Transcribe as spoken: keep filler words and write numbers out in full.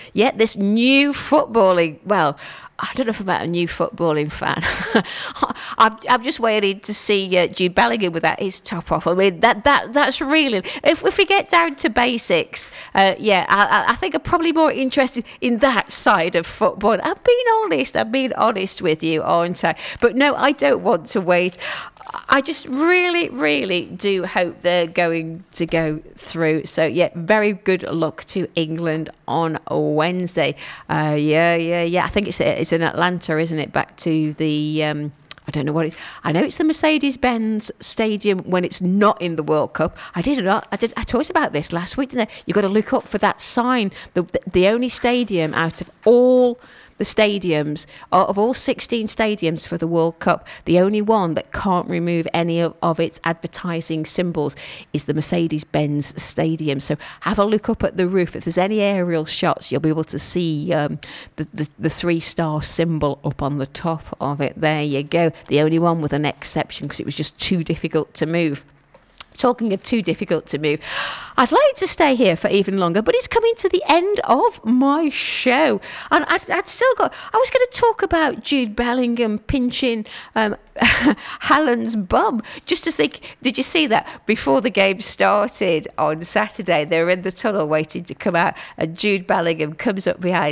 yeah, this new footballing, well, I don't know if I'm about a new footballing fan. I'm, I'm just waiting to see uh, Jude Bellingham without his top off. I mean, that that that's really... If, if we get down to basics, uh, yeah, I, I think I'm probably more interested in that side of football. I'm being honest. I'm being honest with you, aren't I? But no, I don't want to wait. I just really, really do hope they're going to go through. So, yeah, very good luck to England on Wednesday. Uh, yeah, yeah, yeah. I think it's it's in Atlanta, isn't it? Back to the... Um, I don't know what it is. I know it's the Mercedes-Benz Stadium when it's not in the World Cup. I did not. I did. I talked about this last week. Didn't I? You've got to look up for that sign. The, the, the only stadium out of all... the stadiums, of all sixteen stadiums for the World Cup, the only one that can't remove any of, of its advertising symbols is the Mercedes-Benz Stadium. So have a look up at the roof. If there's any aerial shots, you'll be able to see um, the, the, the three-star symbol up on the top of it. There you go. The only one with an exception because it was just too difficult to move. Talking of too difficult to move, I'd like to stay here for even longer, but it's coming to the end of my show. And I'd, I'd still got, I was going to talk about Jude Bellingham pinching um, Haaland's bum. Just to think, did you see that? Before the game started on Saturday, they were in the tunnel waiting to come out, and Jude Bellingham comes up behind